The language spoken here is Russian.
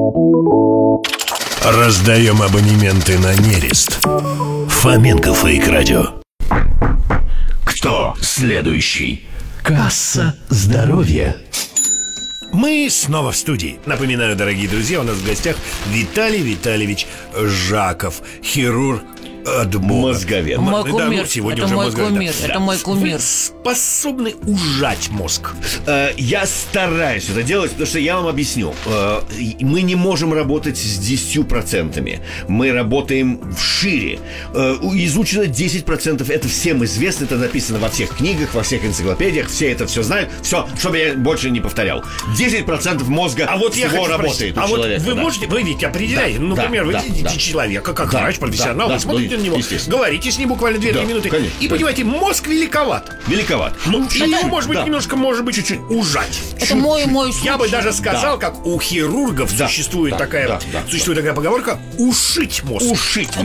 Раздаем абонементы на нерест. Фоменко Фейк Радио. Кто следующий? Касса здоровья. Мы снова в студии. Напоминаю, дорогие друзья, у нас в гостях Виталий Витальевич Жаков, хирург от Бога. Мозговед. Мой кумир. Сегодня Это уже мой мозговед, кумир. да. Это мой кумир. Вы способны ужать мозг? Я стараюсь это делать, потому что я вам объясню. Мы не можем работать с 10%. Мы работаем шире. Изучено 10%. Это всем известно. Это написано во всех книгах, во всех энциклопедиях. Все это все знают. Все, чтобы я больше не повторял. 10% мозга всего работает у человека. Вы можете, вы ведь определяете. Да, Например, да, вы видите да. человека, как Да, врач, профессионал, да, вы смотрите на него, естественно. говорите с ним буквально 2-3 Да, минуты. конечно, И понимаете, мозг великоват. Великоват. Ну, и его, может быть, да. немножко, может быть, чуть-чуть ужать. Это мой случай. Я бы даже сказал, как у хирургов Да, существует да, такая да, да, поговорка: ушить мозг. Ушить